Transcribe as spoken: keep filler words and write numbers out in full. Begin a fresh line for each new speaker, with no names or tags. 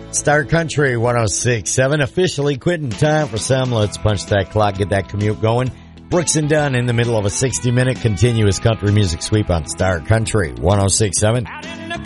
Star Country one oh six point seven, officially quitting time for some. Let's punch that clock, get that commute going. Brooks and Dunn in the middle of a sixty-minute continuous country music sweep on Star Country one oh six point seven.